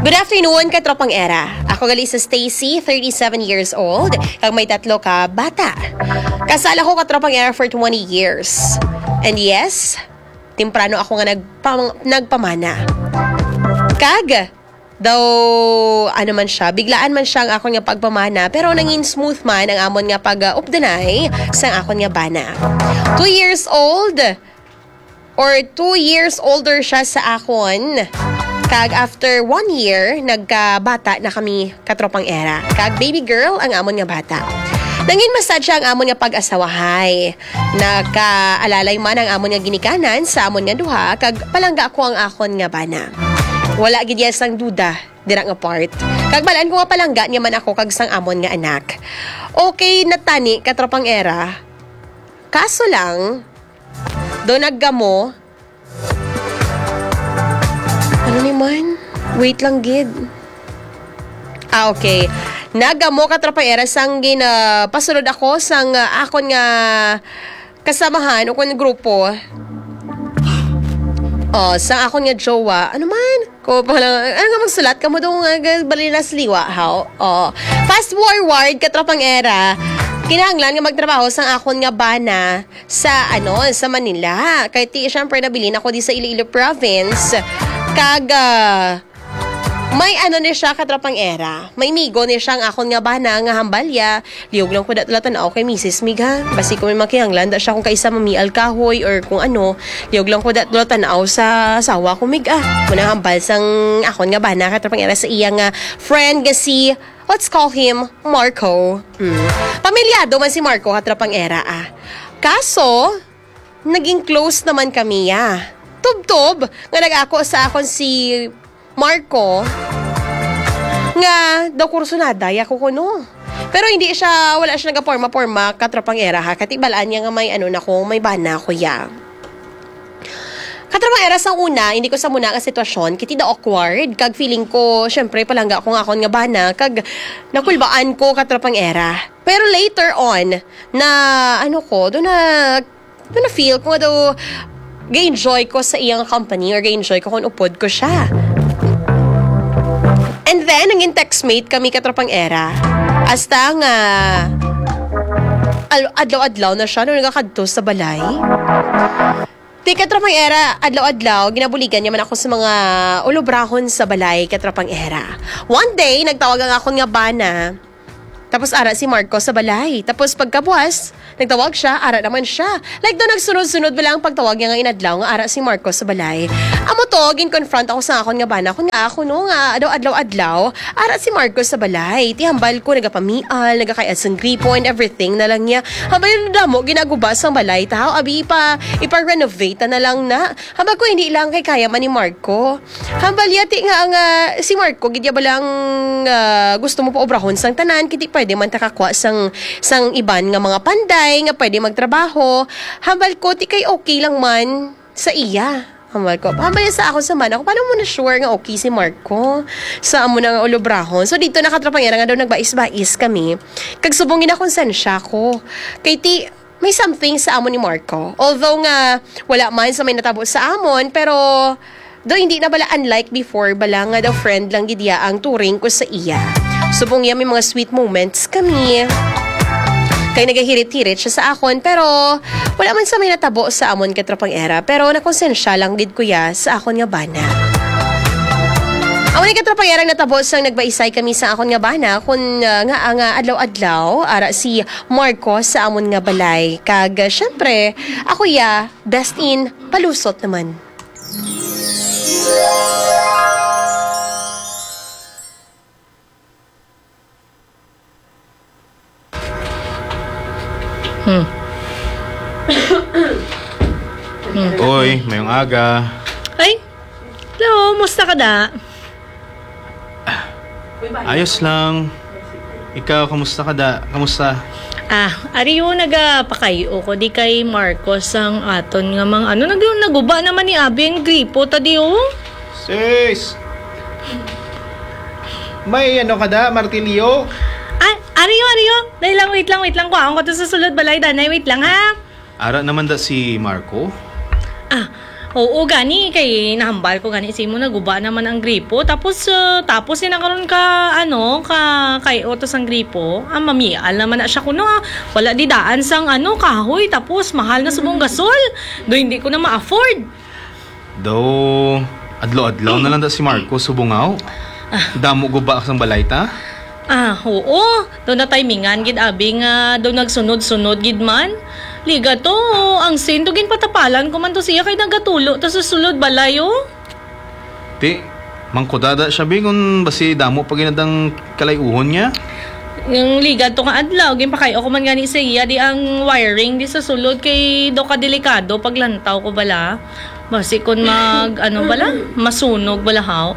Good afternoon, katropang era. Ako gali sa Stacy, 37 years old, kag may 3 ka bata. Kasal ako katropang era for 20 years. And yes, temprano ako nga nagpamana. Kag, daw, ano man siya, biglaan man siya ang akon nga pagpamana, pero nangin smooth man ang amon nga pag-updanay sa akon nga bana. 2 years old, or 2 years older siya sa akon. Kag after 1 year, nagkabata na kami katropang era. Kag baby girl ang amon nga bata. Nangin masad siya ang amon nga pag-asawahay. Nagkaalalay man ang amon nga ginikanan sa amon nga duha, kag palangga ko ang akon nga bana. Wala gid yes ang duda dira nga part. Kag balaan ko nga palangga niya man ako kag sang amon nga anak. Okay na tani katropang era. Kaso lang, do naggamo. Ano ni man? Wait lang gid. Okay. Nagamo katropang era sang pasunod ako sang akon nga kasamahan o kun grupo. Sa akon nga jowa, ano man? Ko palang, ano nga magsulat ka mo doon balinas liwa, how? Fast forward, katropang era, kinahanglan nga magtrabaho sa akon nga bana sa, sa Manila. Kaya syempre nabilin ako di sa Iloilo Province. Kag, may ni siya katropang era. May migo ni siya ang akon nga bana nga hambalya. Liog lang ko datulatan ako kay Mrs. Miga. Basi ko may makihanglan da siya kung kaisa mamial kahoy or kung ano. Liog lang ko datulatan ako sa asawa ko Miga. Muna hambal sang akon nga bana katropang era sa iyang friend nga si, let's call him Marco. Pamilyado man si Marco katropang era Kaso, naging close naman kami Tub-tub nga nag-ako sa akon si Marco nga daw kursunada ko kuno. Pero hindi siya, wala siya nagaporma-porma katropang era katibalaan niya nga may may bana ko Katropang era sa una, hindi ko sa muna ka sitwasyon, kiti da awkward, kag feeling ko, syempre palangga ko nga akon nga bana, kag nakulbaan ko katropang era. Pero later on, na doon na feel ko nga daw, ga-enjoy ko sa iyang company or ga-enjoy ko kung upod ko siya. And then, naging textmate kami katropang era. Hasta nga, adlaw-adlaw na siya nung nagkakadto sa balay. Di katropang era, adlaw-adlaw, ginabuligan niya man ako sa mga ulubrahon sa balay katropang era. One day, nagtawag ang akong nga bana. Tapos ara si Marco sa balay. Tapos pagkabuas, nagtawag siya, ara naman siya. Like doon nagsunod-sunod ba lang pagtawag niya nga inadlaw nga ara si Marco sa balay. Amo to, gin-confront ako sa akon nga bana. Ako nga, adlaw-adlaw, ara si Marco sa balay. Tihambal ko, nagapamial, nagakayad sang gripo and everything na lang niya. Habang yung damo, ginagubas ang balay. Tao, abi ipa-renovate na lang na. Habang ko, hindi lang kay kaya man ni Marco. Hambal yati nga si Marco, gidya ba lang gusto mo pa obrahon sang tanan, kiti pwede man takakwa sang iban nga mga panday nga pwede magtrabaho. Hambal ko, ti kay okay lang man sa iya. Hambal ko, sa ako sa man ako, paano mo na sure nga okay si Marco sa amo na nga ulubrahon? So dito nakatropang era nga daw nagbais-bais kami. Kag subongin akong sensya ko. Kay ti, may something sa amo ni Marco. Although nga, wala man sa may natabo sa amon, pero do hindi na bala unlike before, bala nga daw friend lang gidya ang turing ko sa iya. Subong may mga sweet moments kami. Kaya nagahirit-hirit siya sa akon, pero wala man sa may natabo sa amon katropang era. Pero nakonsensya lang gid kuya sa akon nga bana. Ang katropang era natabo sang nagbaisay kami sa akon nga bana kun nga adlaw-adlaw ara si Marco sa amon nga balay. Kag syempre, ako best in palusot naman. Oy, mayong aga. Ay, hello, musta ka da? Ayos lang. Ikaw, kamusta ka da? Kamusta? Ariyo nagapakayo ko di kay Marcos ang aton nga mga naguba naman ni Abi ang gripo tadi Sis! May ka da, martilyo? Ariyo. Dahil lang, wait lang. Kuhaan ko to sa sulod balay, danay, wait lang ha. Ara naman da si Marco? Oo, gani kay nahambal ko gani si mo naguba naman ang gripo. Tapos sinakaron ka kay otos ang gripo. Mamial naman na siya kuno. Wala di daan sang kahoy tapos mahal na subong gasol. Do hindi ko na ma-afford. Do, adlaw-adlaw na lang da si Marco subungaw. Damo guba ka sang balay ta? Oo. Do na timingan gid abi nga do nagsunod-sunod gid man. Liga to, ang sindugin patapalan ko man to siya kay nagatulo ta susulod balayo. Ti, mangkudada siya kung basi damo pa ginadang kalayuhon niya. Yung liga to nga adlaw, gin pa kayo ko man gani sa iya di ang wiring di sa sulod kay do ka delikado paglantaw ko bala. Basi kun masunog bala haw.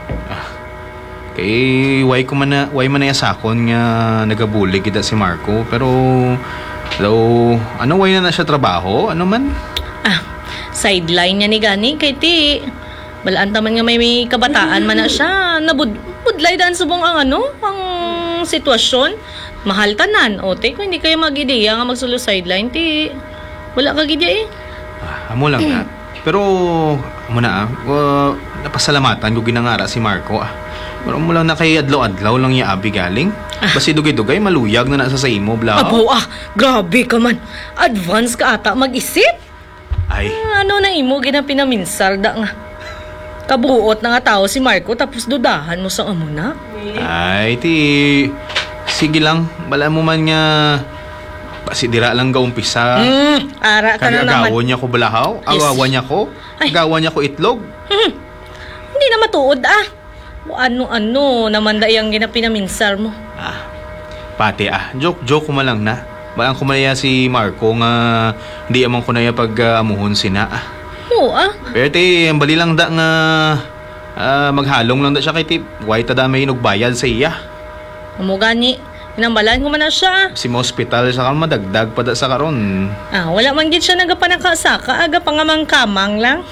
Kay way man na yasakon nga nagabulig kita si Marco pero daw way na siya trabaho ano man? Sideline niya ni gani kay ti. Balaan taman nga may kabataan man na siya. Nabudlay daan subong ang sitwasyon. Mahal tanan. O te, kung hindi kayo mag-ideya nga magsulo sideline ti wala ka gidya Amo lang na. Pero amo na napasalamatan ko ginangara si Marco Pero mo lang na kay adlaw-adlaw lang niya abi galing. Basi dugay-dugay maluyag na nasa sa imo bla. Abo grabe ka man. Advance ka ata mag-isip. Ay. Ano na imo ginapinaminsar da nga. Kabuot na nga tao si Marco tapos dudahan mo sa amo na. Ay sige lang bala mo man nga basi dira lang gaumpisa. Ara ka na naman. Kagawon niya ko balahaw. Agawan niya ko. Agawan niya ko itlog. Hindi na matuod Ano naman da yung ginapinaminsar mo. Pati joke ko malang na. Balang kumalaya si Marco nga di amang kunaya pag amuhon sina. Oo Pero ang bali lang da nga maghalong lang da siya kay tip. Why tada may inugbayad sa iya. Amo gani. Inambalan ko man na siya. Si mo hospital sa kan madagdag pa da sa karon. Wala man gid siya nagapanakasaka. Aga pangamang kamang lang.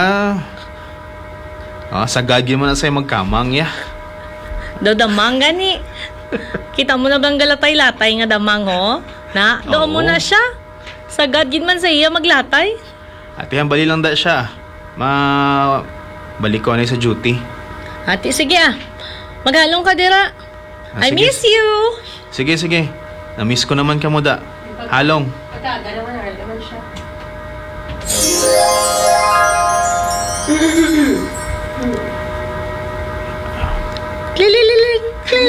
Sagad yun mo na sa'yo magkamang ya. Daw damang gani. Kita mo na bang galatay-latay nga damang ho? Doon mo na siya. Sagad yun man sa iya maglatay. Ate, bali lang da siya. Balik ko na sa duty. Ate, sige Maghalong ka dira. I miss you. Sige. Na-miss ko naman ka mo da. Halong. Pagkaga naman siya. Klililing.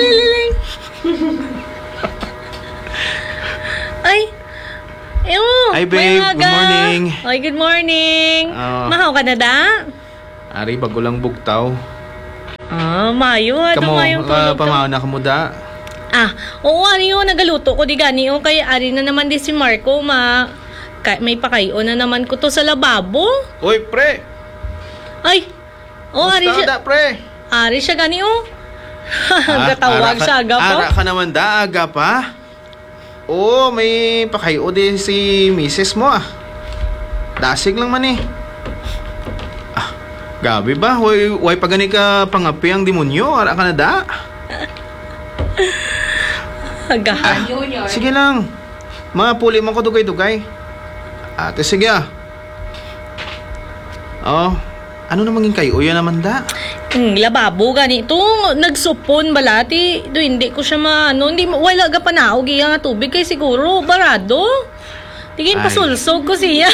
Ay, babe, good morning. Ay, good morning. Mahaw ka na da? Ari, bago lang bugtaw. Mayo. Mayong tulog pamaw na kamo da. Oo, nagaluto ko di gani. Kaya ari na naman di si Marco, may pakayo na naman ko to sa lababo. Uy, pre. Ay, ari siya. Pre. Ari siya gani Gatawag siya aga po. Ara ka naman da, aga pa. Oo, may pakayo din si misis mo Dasig lang man Gabi ba? Way pa gani ka pangapi ang demonyo? Ara ka na da? Agahan. Sige lang. Mapuli man ko dugay-dugay. Ate, sige ano namang kayo? Yan naman da? Lababo ganito. Nagsupon balati. Hindi ko siya wala ka panaog iya nga tubig kay siguro barado. Tingin pasulsog ko siya.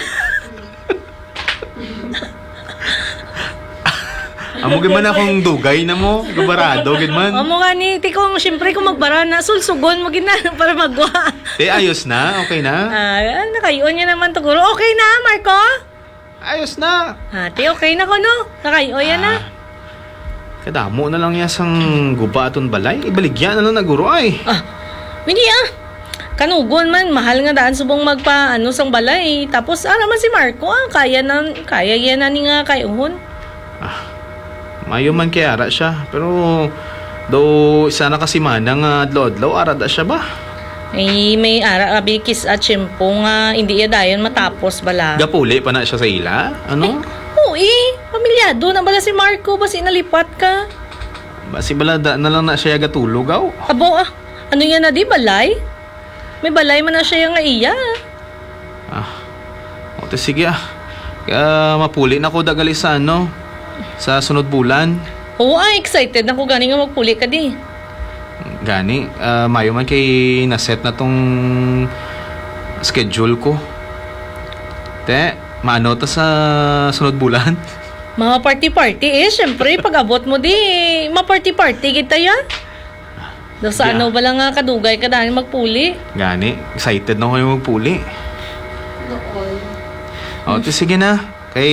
Amo man akong dugay na mo, gabarado gid man. Amo gani tikong syempre kung magbara na sulsugon mo gina para magwa. Ayos na, okay na. Nakayon niya naman tuguro. Okay na, Marco? Ayos na. Ate, okay na ko no. Nakayon yan na. Kadamo na lang yan sang guba aton balay. Ibaligyan na lang naguro ay. Hindi Kanugon man, mahal nga daan subong sang balay. Tapos man si Marco kaya yan na ni nga kayuhon. Mayo man kay ara siya. Pero do isa na kasi manang adlaw-adlaw arada siya ba? May ara abikis at tiyempo nga hindi dayon matapos bala. Gapuli pa na siya sa ila? Ano? Pamilyado na bala si Marco basi nalipat ka. Basi bala na lang na siya gatulog Abo ano yan na di balay? May balay man na siya nga iya. Sige Mapuli na ko dagali sa ano, sa sunod bulan. Oo, excited na ko gani nga magpuli ka di. Gani, mayo man kay naset na tong schedule ko. Te, maano ta sa sunod bulan? Mga party-party syempre pag abot mo di, ma-party-party kita yan. Do sa Yeah. ano ba lang nga kadugay ka dahil magpuli? Gani, excited na ko yung magpuli. O, sige na. Kay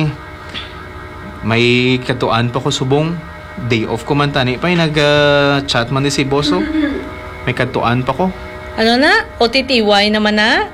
may katuan pa ko subong. Day off ko man tani pa. Nag-chat man ni si Boso. May katuan pa ko. Ano na? OTTY naman na?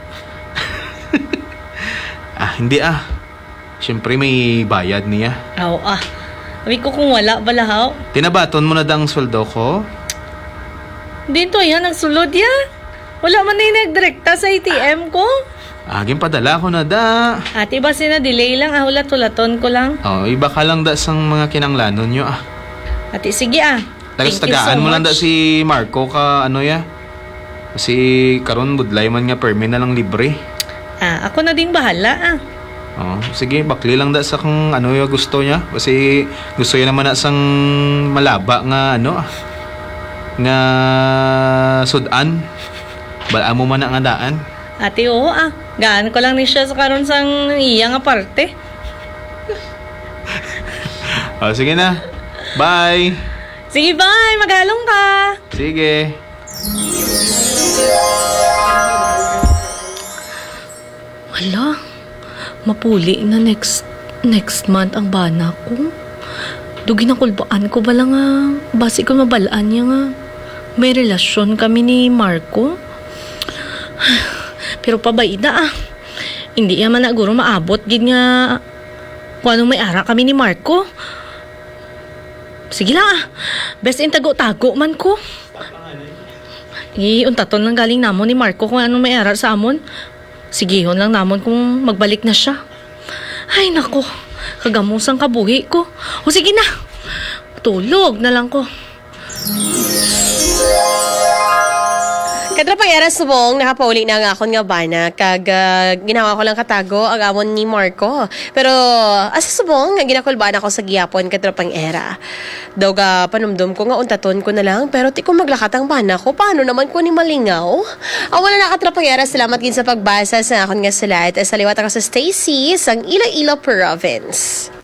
Hindi Siyempre may bayad niya. Sabi ko kung wala balahaw. Tinabaton mo na dang sweldo ko? Dito yan, nagsulod yan. Wala man na yung nagdirekta sa ATM ko. Aging padala ko na da. Ate ba delay lang, hulat-hulaton ko lang. Iba ka lang da sang mga kinanglanon nyo Ate, sige Thank you so Tagas-tagaan mo lang da much. si Marco ka ano ya. Kasi karon budlay man nga permi na lang libre. Ako na ding bahala Sige, bakli lang da sa kung ano yung gusto niya. Kasi gusto niya naman na sang malaba nga ano nga sudan. Bala mo man nga daan. Ate, oo gaan ko lang ni siya sa karon sang iya nga parte. Sige na. Bye. Sige, bye! Maghalong ka! Sige. Wala. Mapuli na next month ang bana ko. Dugi na kulbaan ko ba lang basi ko mabalaan niya nga. May relasyon kami ni Marco. Pero pabayda Hindi man na guro maabot gid nga kung anong may ara kami ni Marco. Sige lang Best in tago-tago man ko. Untaton lang galing namon ni Marco kung anong may ara sa amon. Sigihon lang namon kung magbalik na siya. Ay nako, kagamusang kabuhi ko. O sige na, tulog na lang ko. Katrapang era subong, nakapauli na nga akon nga bana. Ginawa ko lang katago ang amon ni Marco. Pero asa subong, nga ginakulbaan ako sa giyapon katrapang era. Daw ga panumdum ko nga untaton ko na lang. Pero ti ko maglakat ang bana ko, paano naman ko ni malingaw? Wala na katrapang era, salamat gin sa pagbasa sa akon nga sulat. Sa liwat ako sa Stacy, sang Iloilo Province.